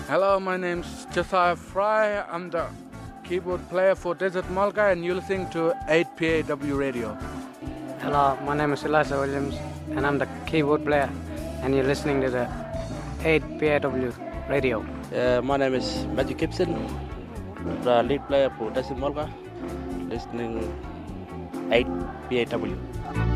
Hello, my name's Josiah Fry. I'm the keyboard player for Desert Malka, and you're listening to 8PAW Radio. Hello, my name is Eliza Williams, and I'm the keyboard player, and you're listening to the 8PAW Radio. My name is Matthew Gibson, the lead player for Desert Malka, listening 8PAW.